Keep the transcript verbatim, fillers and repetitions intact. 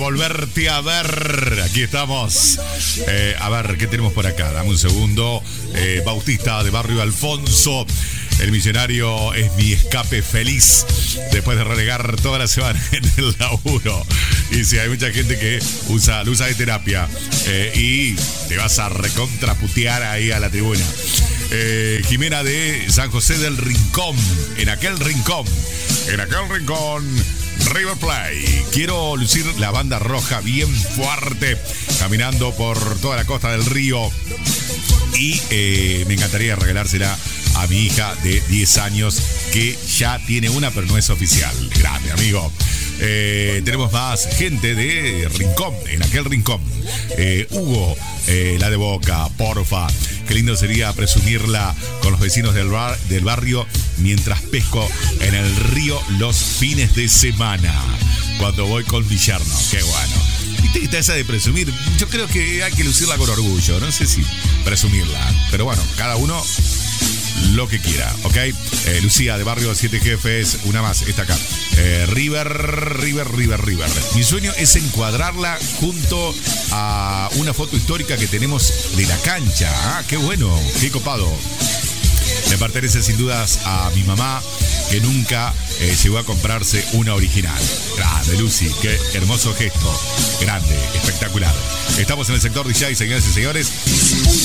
volverte a ver. Aquí estamos. Eh, a ver, ¿qué tenemos por acá? Dame un segundo. Eh, Bautista de Barrio Alfonso. El millonario es mi escape feliz después de renegar toda la semana en el laburo. Y si hay mucha gente que usa, lo usa de terapia eh, y te vas a recontraputear ahí a la tribuna. Eh, Jimena de San José del Rincón. En aquel rincón. En aquel rincón. River Plate. Quiero lucir la banda roja bien fuerte caminando por toda la costa del río. Y eh, me encantaría regalársela a mi hija de diez años que ya tiene una pero no es oficial. Grande, amigo. Eh, tenemos más gente de Rincón, en aquel rincón. Eh, Hugo, eh, la de Boca, porfa. Qué lindo sería presumirla con los vecinos del, bar, del barrio mientras pesco en el río los fines de semana. Cuando voy con mi yerno. Qué bueno. ¿Viste que está esa de presumir? Yo creo que hay que lucirla con orgullo. No sé si presumirla. Pero bueno, cada uno lo que quiera, ¿ok? Eh, Lucía de Barrio Siete Jefes, una más, está acá. Eh, River, River, River, River. Mi sueño es encuadrarla junto a una foto histórica que tenemos de la cancha. Ah, qué bueno, qué copado. Le pertenece sin dudas a mi mamá, que nunca eh, llegó a comprarse una original. Grande, Lucy, qué hermoso gesto. Grande, espectacular. Estamos en el sector D J, señoras y señores.